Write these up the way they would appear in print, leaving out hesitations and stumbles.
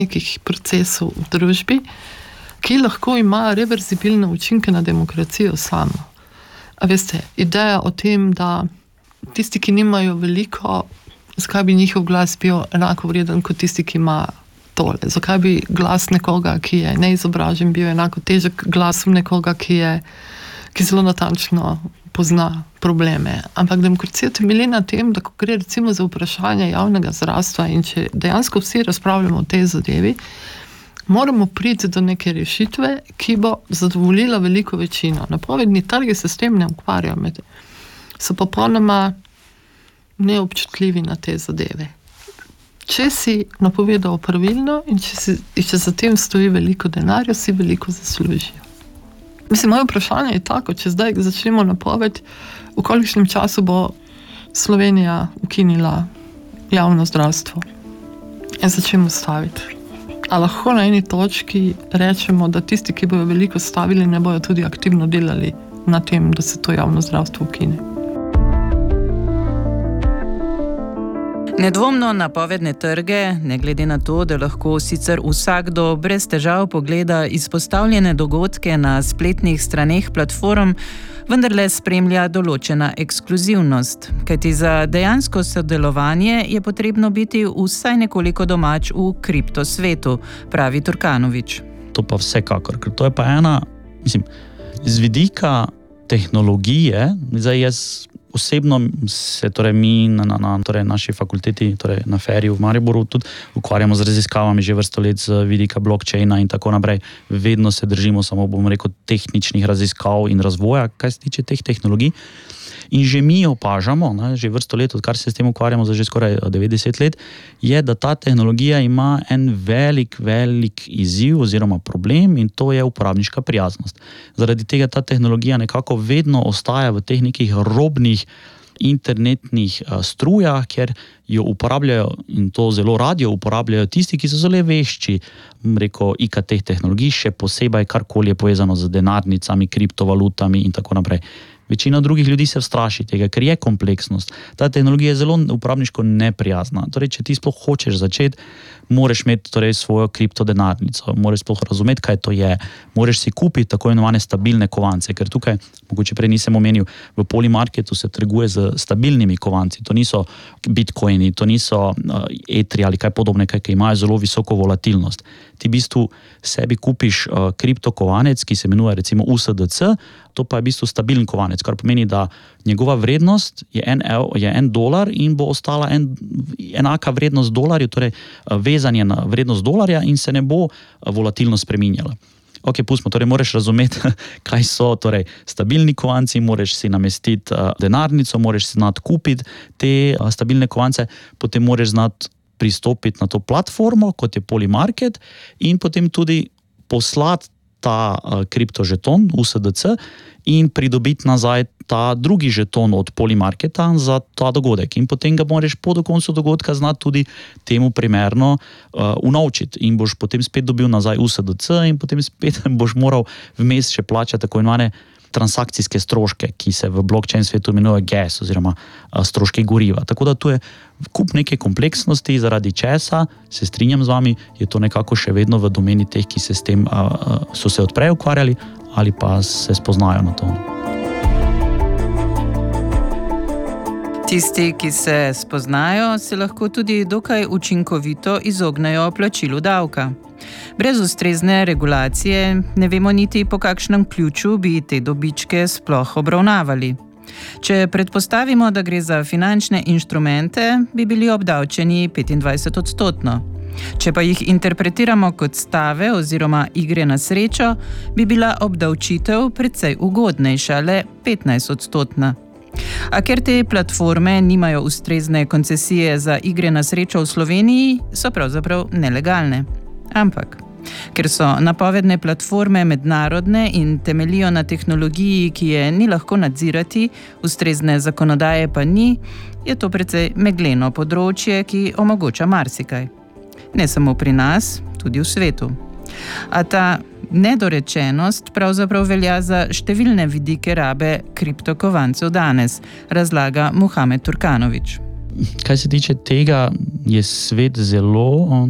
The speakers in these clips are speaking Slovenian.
nekih procesov v družbi, ki lahko ima reverzibilne učinke na demokracijo samo. A veste, ideja o tem, da tisti, ki nimajo veliko, zakaj bi njihov glas bil enako vreden kot tisti, ki ima tole? Zakaj bi glas nekoga, ki je neizobražen, bil enako težek glasom nekoga, ki zelo natančno pozna probleme? Ampak demokracija temelji na tem, da ko gre recimo za vprašanje javnega zdravstva in če dejansko vsi razpravljamo o tej zadevi, moramo priti do neke rešitve, ki bo zadovoljila veliko večino. Napovedni trgi se s tem ne ukvarjajo, so popolnoma neobčutljivi na te zadeve. Če si napovedal pravilno in če za tem stoji veliko denarja, si veliko zaslužijo. Mislim, moje vprašanje je tako, če zdaj začnemo napoved, v kolikšnem času bo Slovenija ukinila javno zdravstvo in začnemo staviti. A lahko na eni točki rečemo, da tisti, ki bojo veliko stavili, ne bojo tudi aktivno delali na tem, da se to javno zdravstvo ukine. Nedvomno napovedne trge, ne glede na to, da lahko sicer vsakdo brez težav pogleda izpostavljene dogodke na spletnih straneh platform, vendarle spremlja določena ekskluzivnost, kajti za dejansko sodelovanje je potrebno biti vsaj nekoliko domač v kriptosvetu, pravi Turkanović. To pa vsekakor, ker to je pa ena, z vidika tehnologije, zdaj jaz osebno se mi na naši fakulteti, na FER v Mariboru tudi ukvarjamo z raziskavami že vrsto let z vidika blockchaina in tako naprej. Vedno se držimo samo, tehničnih raziskav in razvoja, kaj se tiče teh tehnologij. In že mi opažamo, že vrsto let, odkar se s tem ukvarjamo, za že skoraj 90 let, je, da ta tehnologija ima en velik izziv oziroma problem in to je uporabniška prijaznost. Zaradi tega ta tehnologija nekako vedno ostaja v teh nekih robnih internetnih strujah, ker jo uporabljajo in to zelo radi uporabljajo tisti, ki so zelo vešči, IKT tehnologij, še posebej karkoli je povezano z denarnicami, kriptovalutami in tako naprej. Večina drugih ljudi se straši tega, ker je kompleksnost. Ta tehnologija je zelo uporabniško neprijazna. Če ti sploh hočeš začeti, moraš imeti svojo kriptodenarnico, moraš sploh razumeti, kaj to je, moraš si kupiti tako imenovane stabilne kovance, ker tukaj, mogoče prej nisem omenil, v Polymarketu se trguje z stabilnimi kovanci. To niso bitcoini, to niso etri ali kaj podobnega, ki imajo zelo visoko volatilnost. Ti v bistvu sebi kupiš kriptokovanec, ki se imenuje recimo USDC, to pa je v bistvu stabilen kovanec, kar pomeni, da njegova vrednost je $1 in bo ostala enaka vrednost dolarju, torej vezanje na vrednost dolarja in se ne bo volatilno spreminjala. Ok, pustimo, moraš razumeti, kaj so stabilni kovanci, moraš si namestiti denarnico, moraš si znati kupiti te stabilne kovance, potem moraš znati pristopiti na to platformo, kot je Polymarket, in potem tudi poslati ta kriptožeton USDC in pridobiti nazaj ta drugi žeton od Polymarketa za ta dogodek. In potem ga moraš po do koncu dogodka znati tudi temu primerno unovčiti. In boš potem spet dobil nazaj USDC in potem spet boš moral vmes še plačati tako imenovane transakcijske stroške, ki se v blockchain svetu imenuje gas oziroma stroške goriva. Tako da tu je kup neke kompleksnosti, zaradi česa, se strinjam z vami, je to nekako še vedno v domeni teh, ki se s tem so se odprej ukvarjali ali pa se spoznajo na to. Tisti, ki se spoznajo, se lahko tudi dokaj učinkovito izognejo plačilu davka. Brez ustrezne regulacije ne vemo niti, po kakšnem ključu bi te dobičke sploh obravnavali. Če predpostavimo, da gre za finančne inštrumente, bi bili obdavčeni 25%. Če pa jih interpretiramo kot stave oziroma igre na srečo, bi bila obdavčitev precej ugodnejša, le 15%. A ker te platforme nimajo ustrezne koncesije za igre na srečo v Sloveniji, so pravzaprav nelegalne. Ampak, ker so napovedne platforme mednarodne in temeljijo na tehnologiji, ki je ni lahko nadzirati, ustrezne zakonodaje pa ni, je to precej megleno področje, ki omogoča marsikaj. Ne samo pri nas, tudi v svetu. A ta nedorečenost pravzaprav velja za številne vidike rabe kriptokovancev danes, razlaga Mohamed Turkanović. Kaj se tiče tega, je svet zelo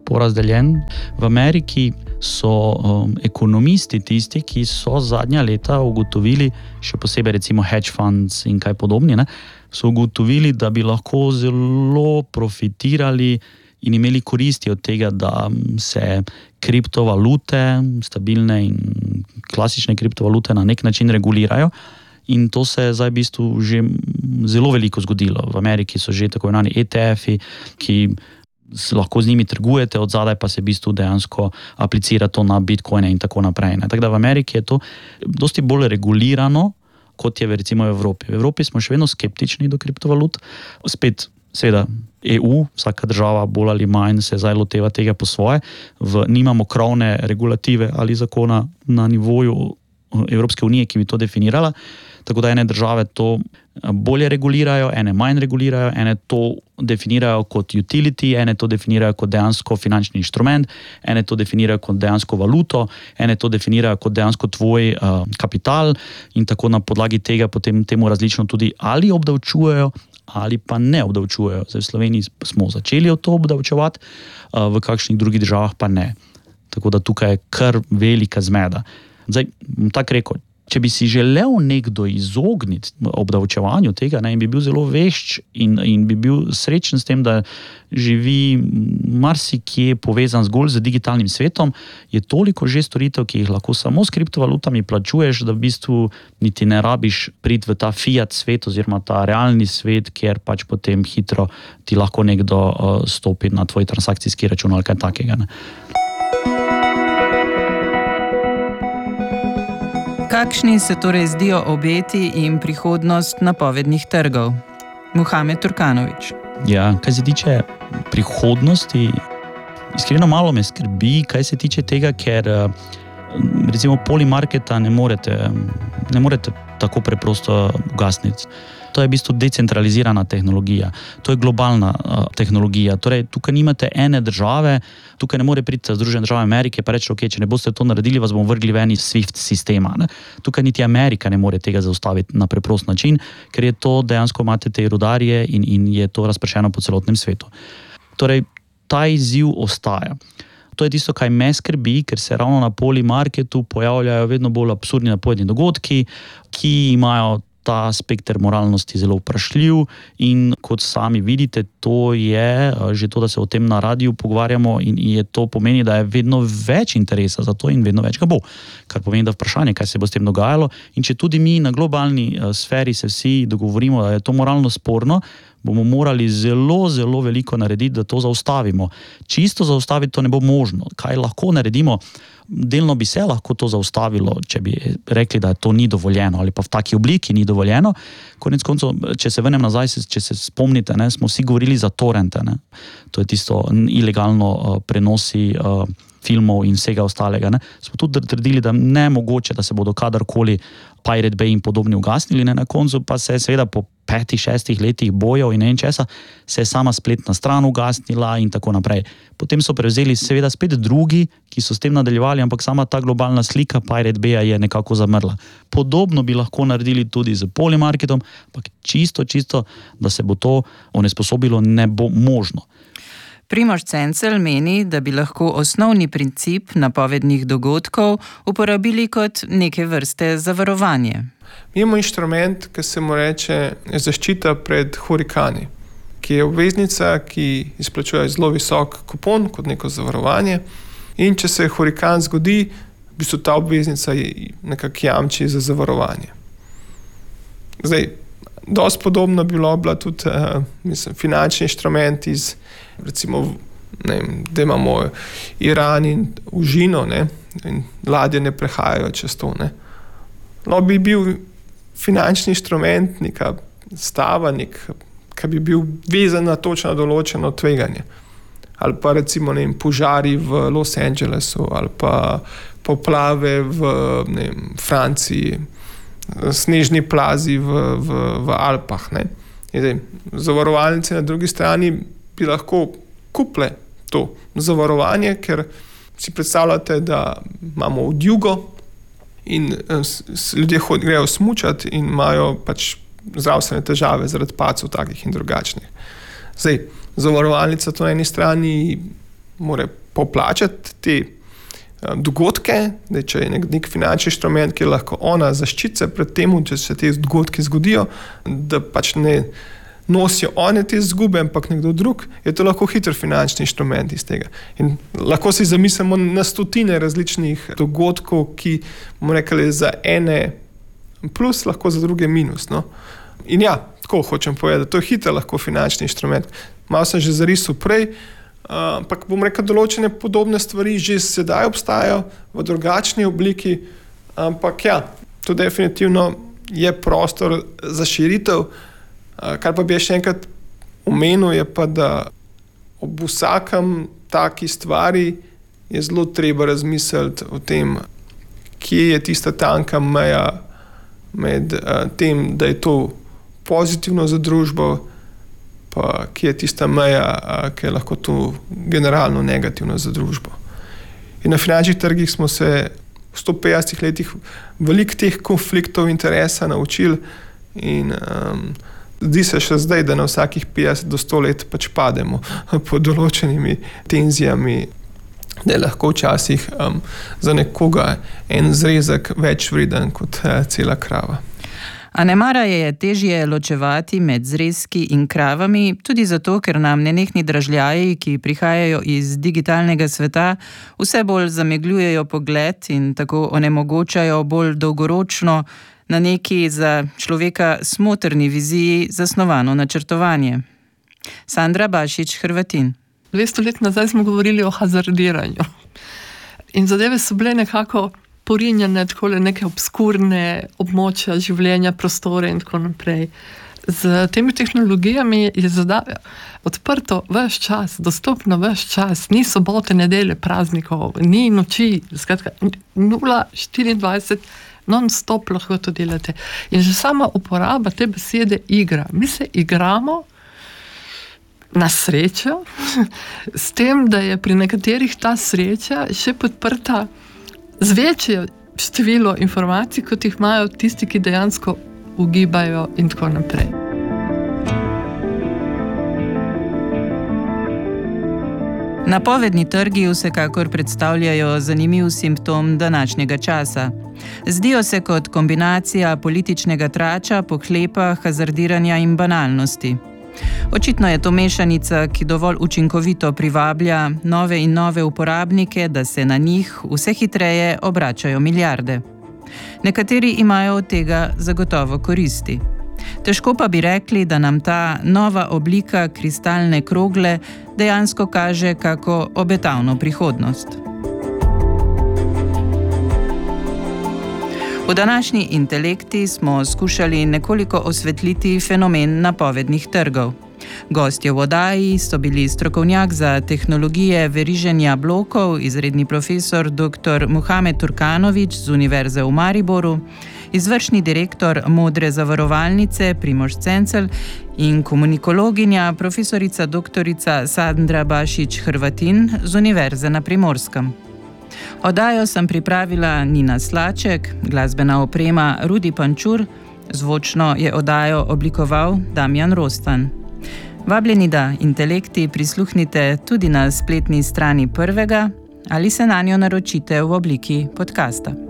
porazdeljen. V Ameriki so ekonomisti tisti, ki so zadnja leta ugotovili, še posebej recimo hedge funds in kaj podobni, so ugotovili, da bi lahko zelo profitirali in imeli koristi od tega, da se kriptovalute, stabilne in klasične kriptovalute na nek način regulirajo. In to se je zdaj v bistvu že zelo veliko zgodilo. V Ameriki so že tako imenovani ETF-i, ki lahko z njimi trgujete, od zadaj pa se v bistvu dejansko aplicira to na bitcoine in tako naprej. Tako da v Ameriki je to dosti bolj regulirano, kot je recimo v Evropi. V Evropi smo še vedno skeptični do kriptovalut. Spet, seveda, EU, vsaka država bolj ali manj se zdaj loteva tega po svoje. Nimamo krovne regulative ali zakona na nivoju Evropske unije, ki bi to definirala. Tako da ene države to bolje regulirajo, ene manj regulirajo, ene to definirajo kot utility, ene to definirajo kot dejansko finančni inštrument, ene to definirajo kot dejansko valuto, ene to definirajo kot dejansko tvoj kapital in tako na podlagi tega potem temu različno tudi ali obdavčujejo ali pa ne obdavčujejo. Zdaj v Sloveniji smo začeli to obdavčevati, v kakšnih drugih državah pa ne. Tako da tukaj je kar velika zmeda. Zdaj, tako rekel, če bi si želel nekdo izogniti obdavčevanju tega in bi bil zelo vešč in bi bil srečen s tem, da živi marsikje povezan zgolj z digitalnim svetom, je toliko že storitev, ki jih lahko samo s kriptovalutami plačuješ, da v bistvu niti ne rabiš priti v ta fiat svet oziroma ta realni svet, kjer pač potem hitro ti lahko nekdo stopi na tvoj transakcijski račun ali kaj takega. Kakšni se torej zdijo obeti in prihodnost napovednih trgov? Muhamed Turkanović. Ja, kaj se tiče prihodnosti, iskreno malo me skrbi, kaj se tiče tega, ker recimo Polymarketa ne morete tako preprosto ugasniti. To je v bistvu decentralizirana tehnologija, to je globalna tehnologija. Torej, tukaj nimate ene države, tukaj ne more priti Združene države Amerike pa reči, če ne boste to naredili, vas bomo vrgli ven iz SWIFT sistema. Tukaj niti Amerika ne more tega zaustaviti na preprost način, ker je to dejansko imate te rudarje in je to razpršeno po celotnem svetu. Torej, ta izziv ostaja. To je tisto, kaj me skrbi, ker se ravno na Polymarketu pojavljajo vedno bolj absurdni napovedni dogodki, ki imajo ta spekter moralnosti zelo vprašljiv in kot sami vidite, to je že to, da se o tem na radiju pogovarjamo in je to pomeni, da je vedno več interesa za to in vedno več ga bo. Kar pomeni, da vprašanje, kaj se bo s tem dogajalo in če tudi mi na globalni sferi se vsi dogovorimo, da je to moralno sporno, bomo morali zelo, zelo veliko narediti, da to zaustavimo. Čisto zaustaviti to ne bo možno. Kaj lahko naredimo? Delno bi se lahko to zaustavilo, če bi rekli, da to ni dovoljeno ali pa v taki obliki ni dovoljeno. Konec koncev, če se vrnem nazaj, če se spomnite, smo vsi govorili za torrente. To je tisto ilegalno prenosi filmov in vsega ostalega. Smo tudi trdili, da ne mogoče, da se bodo kadarkoli Pirate Bay in podobni ugasnili. Na koncu pa se je seveda po 5-6 letih bojev in česa se je sama spletna stran ugasnila in tako naprej. Potem so prevzeli seveda spet drugi, ki so s tem nadaljevali, ampak sama ta globalna slika Pirate Baya je nekako zamrla. Podobno bi lahko naredili tudi z Polymarketom, ampak čisto, da se bo to onesposobilo, ne bo možno. Primož Cencel meni, da bi lahko osnovni princip napovednih dogodkov uporabili kot neke vrste zavarovanje. Mi imamo inštrument, ki se mu reče zaščita pred hurikani, ki je obveznica, ki izplačuje zelo visok kupon kot neko zavarovanje. In če se hurikan zgodi, v bistvu ta obveznica nekako jamči za zavarovanje. Zdaj, dosti podobno bila tudi finančni inštrument iz, recimo, da imamo Iran in užino, in ladje ne prehajajo čez to. No, bi bil finančni inštrument, neka stava, ki bi bil vezan na točno določeno tveganje. Ali pa recimo požari v Los Angelesu, ali pa poplave v Franciji, snežni plazi v Alpah. Zavarovalnice na drugi strani bi lahko kupile to zavarovanje, ker si predstavljate, da imamo odjugo in ljudje grejo smučati in imajo pač zdravstvene težave zaradi padcev takih in drugačnih. Zdaj, zavarovalnica to na eni strani more poplačati te dogodke, da če je nek finančni inštrument, ki lahko ona zaščiti pred tem, če se te dogodki zgodijo, da pač ne nosijo one te izgube, ampak nekdo drug, je to lahko hiter finančni inštrument iz tega. In lahko si zamislimo na stotine različnih dogodkov, ki, bomo rekli, za ene plus, lahko za druge minus. No? In ja, tako hočem povedati, to je hiter lahko finančni inštrument. Malo sem že zarisal prej, ampak bom rekel, določene podobne stvari že sedaj obstajajo v drugačni obliki, ampak ja, to definitivno je prostor za širitev. Kar pa bi še enkrat omenil, je pa, da ob vsakem taki stvari je zelo treba razmisliti o tem, kje je tista tanka meja med tem, da je to pozitivno za družbo, pa kje je tista meja, ki je lahko to generalno negativno za družbo. In na finančnih trgih smo se v 150 letih veliko teh konfliktov interesa naučili in zdi se še zdaj, da na vsakih 50 do 100 let pač pademo pod določenimi tenzijami, da je lahko včasih za nekoga en zrezek več vreden kot cela krava. A nemara je težje ločevati med zrezki in kravami, tudi zato, ker nam nenehni dražljaji, ki prihajajo iz digitalnega sveta, vse bolj zamegljujejo pogled in tako onemogočajo bolj dolgoročno na neki za človeka smotrni viziji zasnovano načrtovanje. Sandra Bašič, Hrvatin. 200 let nazaj smo govorili o hazardiranju. In zadeve so bile nekako porinjene, takole neke obskurne območja življenja, prostore in tako naprej. Z temi tehnologijami je zadeva odprto ves čas, dostopno ves čas, ni sobote, nedelje, praznikov, ni noči, skratka 0-24, non-stop lahko to delate. In že sama uporaba te besede igra. Mi se igramo na srečo s tem, da je pri nekaterih ta sreča še podprta z večje število informacij, kot jih imajo tisti, ki dejansko ugibajo in tako naprej. Napovedni trgi vsekakor predstavljajo zanimiv simptom današnjega časa. Zdijo se kot kombinacija političnega trača, pohlepa, hazardiranja in banalnosti. Očitno je to mešanica, ki dovolj učinkovito privablja nove in nove uporabnike, da se na njih vse hitreje obračajo milijarde. Nekateri imajo od tega zagotovo koristi. Težko pa bi rekli, da nam ta nova oblika kristalne krogle dejansko kaže kako obetavno prihodnost. V današnji Intelekti smo skušali nekoliko osvetliti fenomen napovednih trgov. Gostje v oddaji so bili strokovnjak za tehnologije veriženja blokov, izredni profesor dr. Muhamed Turkanović z Univerze v Mariboru, izvršni direktor Modre zavarovalnice Primož Cencel in komunikologinja profesorica doktorica Sandra Bašič Hrvatin z Univerze na Primorskem. Oddajo sem pripravila Nina Slaček, glasbena oprema Rudi Pančur, zvočno je oddajo oblikoval Damjan Rostan. Vabljeni, da Intelekti prisluhnite tudi na spletni strani Prvega ali se nanjo naročite v obliki podcasta.